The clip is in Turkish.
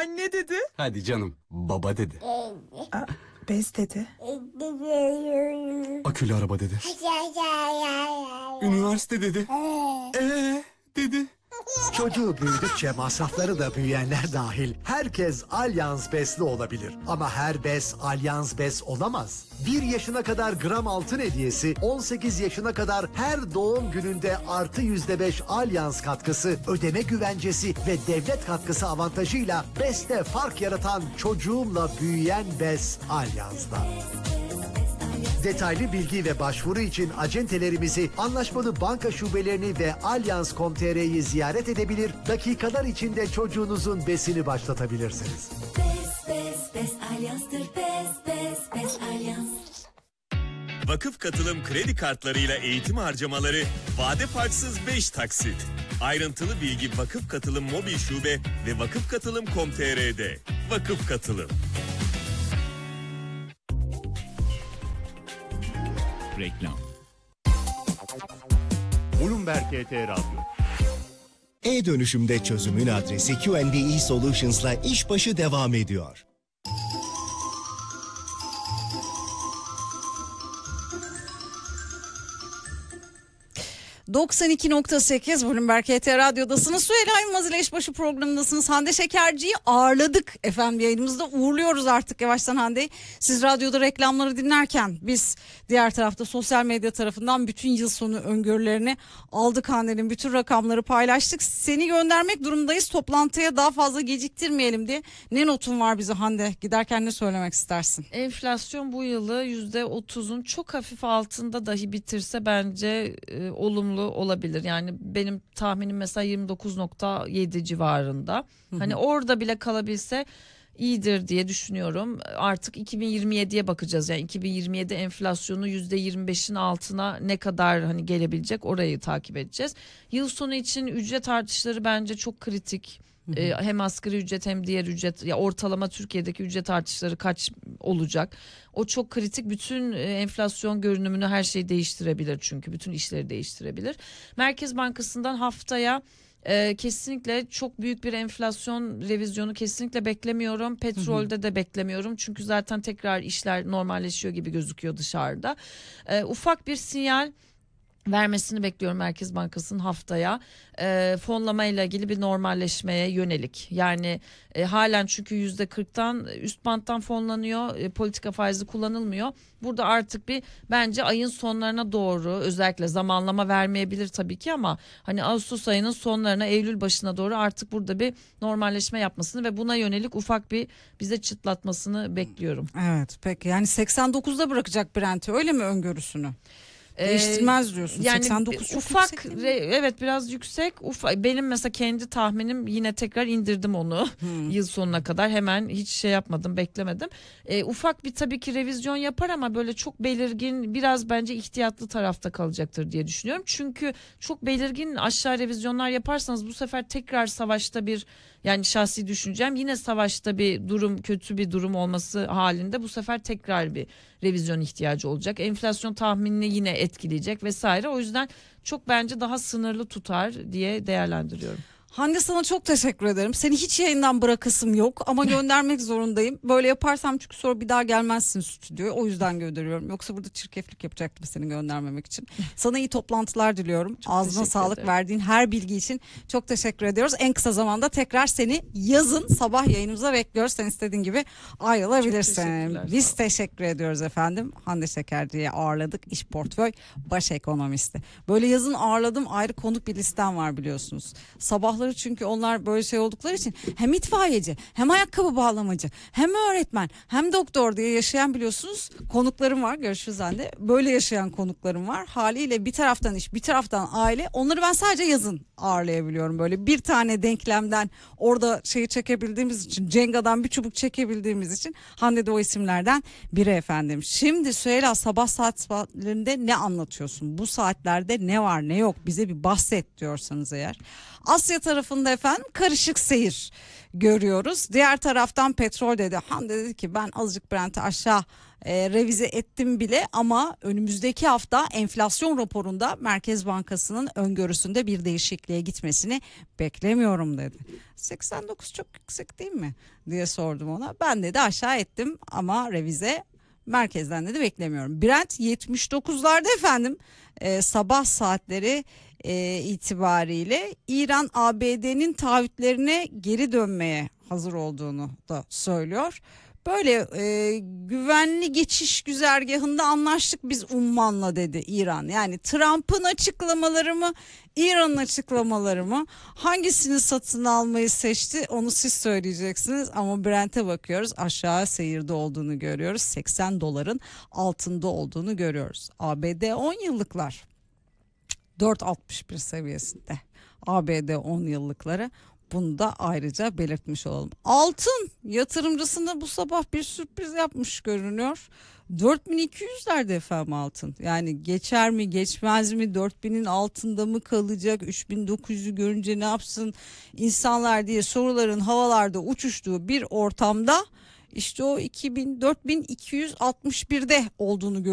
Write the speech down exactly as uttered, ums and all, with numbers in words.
anne dedi. Hadi canım, baba dedi. Aa, bez dedi. Akülü araba dedi. Üniversite dedi. Eee dedi. Çocuğu büyüdükçe masrafları da büyüyenler dahil herkes Allianz Bez'li olabilir. Ama her bez Allianz Bez olamaz. bir yaşına kadar gram altın hediyesi, on sekiz yaşına kadar her doğum gününde artı yüzde beş Allianz katkısı, ödeme güvencesi ve devlet katkısı avantajıyla beste fark yaratan çocuğumla büyüyen bez Allianz'da. Detaylı bilgi ve başvuru için acentelerimizi, anlaşmalı banka şubelerini ve allianz nokta com nokta tr'yi ziyaret edebilir, dakikalar içinde çocuğunuzun besini başlatabilirsiniz. Bes, bes, bes Allianz'tır. Bes, bes, bes Allianz. Vakıf Katılım kredi kartlarıyla eğitim harcamaları vade farksız beş taksit. Ayrıntılı bilgi Vakıf Katılım mobil şube ve vakıf katılım nokta com nokta tr'de. Vakıf Katılım. Reklam. Bloomberg E T Radyo. E-dönüşümde çözümün adresi Q and E Solutions'la işbaşı devam ediyor. doksan iki nokta sekiz Bloomberg E T Radyo'dasınız. Süheyla Yılmaz ile İşbaşı programındasınız. Hande Şekerci'yi ağırladık efendim yayınımızda. Uğurluyoruz artık yavaştan Hande'yi. Siz radyoda reklamları dinlerken biz diğer tarafta sosyal medya tarafından bütün yıl sonu öngörülerini aldık. Hande'nin bütün rakamları paylaştık. Seni göndermek durumdayız. Toplantıya daha fazla geciktirmeyelim diye. Ne notun var bize Hande? Giderken ne söylemek istersin? Enflasyon bu yılı yüzde otuzun çok hafif altında dahi bitirse bence e, olumlu olabilir. Yani benim tahminim mesela yirmi dokuz nokta yedi civarında. Hı hı. Hani orada bile kalabilse iyidir diye düşünüyorum. Artık iki bin yirmi yediye bakacağız. Yani iki bin yirmi yedi enflasyonu yüzde yirmi beşin altına ne kadar hani gelebilecek, orayı takip edeceğiz. Yıl sonu için ücret artışları bence çok kritik. Hı hı. Hem asgari ücret hem diğer ücret, ya ortalama Türkiye'deki ücret artışları kaç olacak? O çok kritik. Bütün enflasyon görünümünü, her şeyi değiştirebilir çünkü bütün işleri değiştirebilir. Merkez Bankası'ndan haftaya e, kesinlikle çok büyük bir enflasyon revizyonu kesinlikle beklemiyorum. Petrolde hı hı. de beklemiyorum çünkü zaten tekrar işler normalleşiyor gibi gözüküyor dışarıda. E, ufak bir sinyal vermesini bekliyorum Merkez Bankası'nın haftaya e, fonlama ile ilgili bir normalleşmeye yönelik. Yani e, halen çünkü yüzde kırktan üst banttan fonlanıyor, e, politika faizi kullanılmıyor. Burada artık bir bence ayın sonlarına doğru, özellikle zamanlama vermeyebilir tabii ki ama hani Ağustos ayının sonlarına, Eylül başına doğru artık burada bir normalleşme yapmasını ve buna yönelik ufak bir bize çıtlatmasını bekliyorum. Evet, peki yani seksen dokuzda bırakacak Brent'i, öyle mi öngörüsünü? Değiştirmez diyorsun. Yani seksen dokuz ufak re, evet biraz yüksek. Ufak, benim mesela kendi tahminim, yine tekrar indirdim onu hmm. yıl sonuna kadar, hemen hiç şey yapmadım, beklemedim. E, ufak bir tabii ki revizyon yapar ama böyle çok belirgin, biraz bence ihtiyatlı tarafta kalacaktır diye düşünüyorum. Çünkü çok belirgin aşağı revizyonlar yaparsanız bu sefer tekrar savaşta bir, yani şahsi düşüncem, yine savaşta bir durum, kötü bir durum olması halinde bu sefer tekrar bir revizyon ihtiyacı olacak. Enflasyon tahminini yine etkileyecek vesaire. O yüzden çok bence daha sınırlı tutar diye değerlendiriyorum. Hande, sana çok teşekkür ederim. Seni hiç yayından bırakasım yok ama göndermek zorundayım. Böyle yaparsam çünkü sonra bir daha gelmezsin stüdyoya. O yüzden gönderiyorum. Yoksa burada çirkeflik yapacaktım seni göndermemek için. Sana iyi toplantılar diliyorum. Çok Ağzına sağlık, ederim. Verdiğin her bilgi için çok teşekkür ediyoruz. En kısa zamanda tekrar seni yazın sabah yayınımıza bekliyoruz. Sen istediğin gibi ayrılabilirsin. Biz teşekkür ediyoruz efendim. Hande Şekerci'ye ağırladık. İş Portföy Baş Ekonomisti. Böyle yazın ağırladığım ayrı konuk bir listem var biliyorsunuz. Sabah çünkü onlar böyle şey oldukları için hem itfaiyeci, hem ayakkabı bağlamacı, hem öğretmen, hem doktor diye yaşayan biliyorsunuz konuklarım var. Görüşürüz Hande. Böyle yaşayan konuklarım var. Haliyle bir taraftan iş, bir taraftan aile. Onları ben sadece yazın ağırlayabiliyorum. Böyle bir tane denklemden orada şeyi çekebildiğimiz için, Cenga'dan bir çubuk çekebildiğimiz için Hande de o isimlerden biri efendim. Şimdi Süheyla, sabah saatlerinde ne anlatıyorsun? Bu saatlerde ne var ne yok? Bize bir bahset diyorsanız eğer. Asya tarafında efendim karışık seyir görüyoruz. Diğer taraftan petrol dedi. Hande dedi ki ben azıcık Brent'i aşağı e, revize ettim bile ama önümüzdeki hafta enflasyon raporunda Merkez Bankası'nın öngörüsünde bir değişikliğe gitmesini beklemiyorum dedi. seksen dokuz çok yüksek değil mi diye sordum ona. Ben dedi aşağı ettim ama revize merkezden dedi beklemiyorum. Brent yetmiş dokuzlarda efendim e, sabah saatleri e, itibariyle İran A B D'nin taahhütlerine geri dönmeye hazır olduğunu da söylüyor. Böyle e, güvenli geçiş güzergahında anlaştık biz Umman'la dedi İran. Yani Trump'ın açıklamaları mı, İran'ın açıklamaları mı? Hangisini satın almayı seçti onu siz söyleyeceksiniz. Ama Brent'e bakıyoruz, aşağı seyirde olduğunu görüyoruz. seksen doların altında olduğunu görüyoruz. A B D on yıllıklar dört altmış bir seviyesinde. A B D on yıllıkları. Bunu da ayrıca belirtmiş olalım. Altın yatırımcısına bu sabah bir sürpriz yapmış görünüyor. dört bin iki yüzlerde efendim altın. Yani geçer mi geçmez mi, dört binin altında mı kalacak, üç bin dokuz yüzü görünce ne yapsın insanlar diye soruların havalarda uçuştuğu bir ortamda işte o iki bin dört bin iki yüz altmış birde olduğunu görüyoruz.